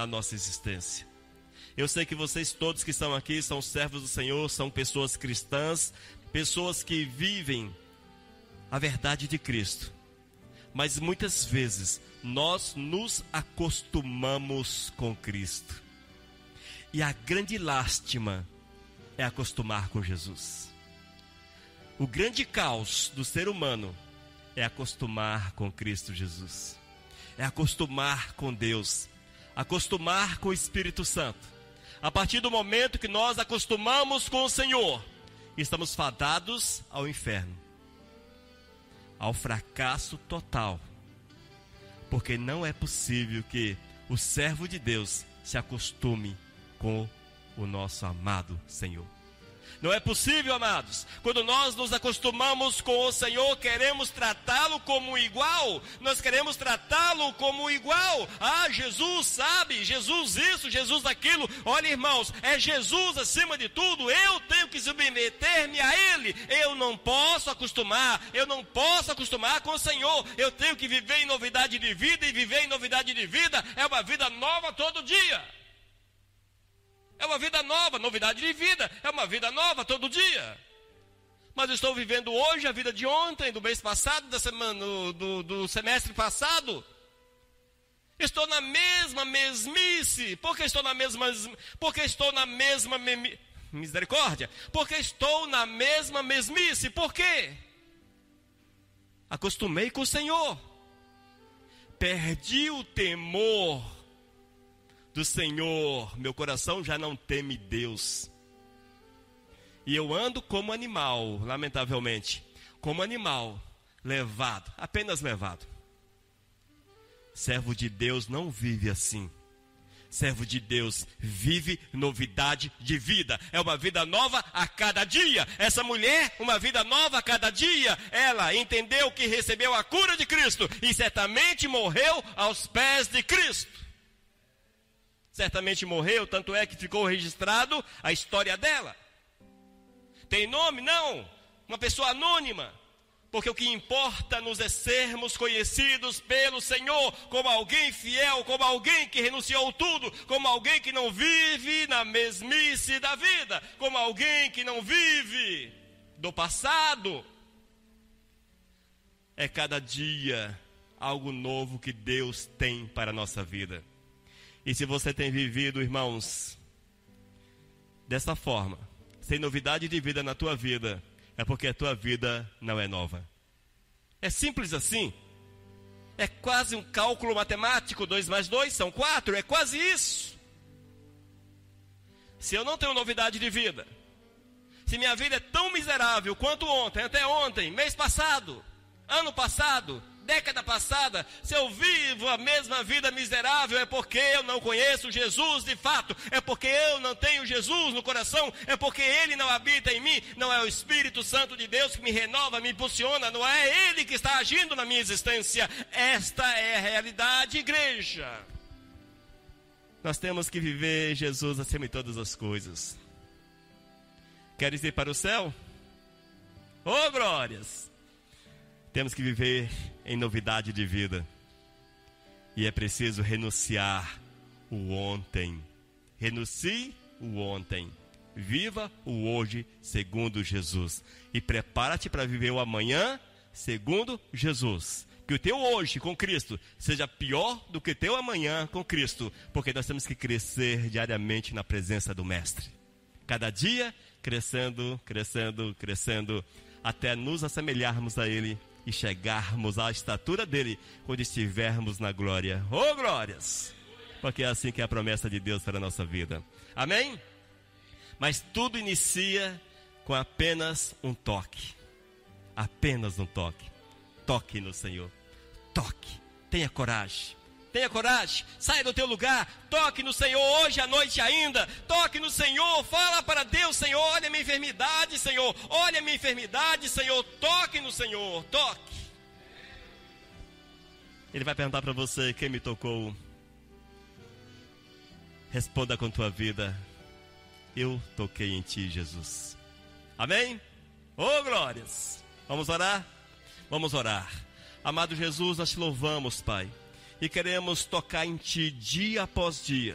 a nossa existência. Eu sei que vocês todos que estão aqui são servos do Senhor, são pessoas cristãs, pessoas que vivem a verdade de Cristo. Mas muitas vezes nós nos acostumamos com Cristo. E a grande lástima é acostumar com Jesus. O grande caos do ser humano é acostumar com Cristo Jesus. É acostumar com Deus, acostumar com o Espírito Santo. A partir do momento que nós acostumamos com o Senhor, estamos fadados ao inferno, ao fracasso total. Porque não é possível que o servo de Deus se acostume com o nosso amado Senhor. Não é possível, amados. Quando nós nos acostumamos com o Senhor, queremos tratá-lo como igual. Nós queremos tratá-lo como igual. Ah, Jesus sabe, Jesus isso, Jesus aquilo. Olha, irmãos, é Jesus acima de tudo. Eu tenho que submeter-me a Ele. Eu não posso acostumar com o Senhor. Eu tenho que viver em novidade de vida, e viver em novidade de vida é uma vida nova todo dia. É uma vida nova, novidade de vida, é uma vida nova todo dia. Mas eu estou vivendo hoje a vida de ontem, do mês passado, da semana, do semestre passado. Estou na mesma mesmice. Por que estou na mesma misericórdia? Porque estou na mesma mesmice. Por quê? Acostumei com o Senhor. Perdi o temor do Senhor, meu coração já não teme Deus. E eu ando como animal, lamentavelmente, como animal, levado, apenas levado. Servo de Deus não vive assim. Servo de Deus vive novidade de vida. É uma vida nova a cada dia. Essa mulher, uma vida nova a cada dia. Ela entendeu que recebeu a cura de Cristo e certamente morreu aos pés de Cristo. Certamente morreu, tanto é que ficou registrado a história dela. Tem nome? Não. Uma pessoa anônima. Porque o que importa nos é sermos conhecidos pelo Senhor como alguém fiel, como alguém que renunciou tudo, como alguém que não vive na mesmice da vida, como alguém que não vive do passado. É cada dia algo novo que Deus tem para a nossa vida. E se você tem vivido, irmãos, dessa forma, sem novidade de vida na tua vida, é porque a tua vida não é nova. É simples assim. É quase um cálculo matemático, 2 mais 2 são 4, é quase isso. Se eu não tenho novidade de vida, se minha vida é tão miserável quanto ontem, até ontem, mês passado, ano passado, década passada, se eu vivo a mesma vida miserável, é porque eu não conheço Jesus de fato, é porque eu não tenho Jesus no coração, é porque Ele não habita em mim, não é o Espírito Santo de Deus que me renova, me impulsiona, não é Ele que está agindo na minha existência. Esta é a realidade, igreja. Nós temos que viver Jesus acima de todas as coisas. Queres ir para o céu? Oh, glórias! Temos que viver em novidade de vida. E é preciso renunciar o ontem. Renuncie o ontem. Viva o hoje segundo Jesus. E prepara-te para viver o amanhã segundo Jesus. Que o teu hoje com Cristo seja pior do que o teu amanhã com Cristo. Porque nós temos que crescer diariamente na presença do Mestre. Cada dia crescendo, crescendo, crescendo. Até nos assemelharmos a Ele. E chegarmos à estatura dele quando estivermos na glória. Oh, glórias! Porque é assim que é a promessa de Deus para a nossa vida. Amém? Mas tudo inicia com apenas um toque. Apenas um toque. Toque no Senhor. Toque. Tenha coragem. Tenha coragem, saia do teu lugar, toque no Senhor hoje à noite ainda, toque no Senhor, fala para Deus, Senhor, olha a minha enfermidade, Senhor, olha a minha enfermidade, Senhor, toque no Senhor, toque. Ele vai perguntar para você, quem me tocou? Responda com tua vida, eu toquei em ti, Jesus. Amém? Oh, glórias! Vamos orar? Vamos orar. Amado Jesus, nós te louvamos, Pai. E queremos tocar em Ti dia após dia.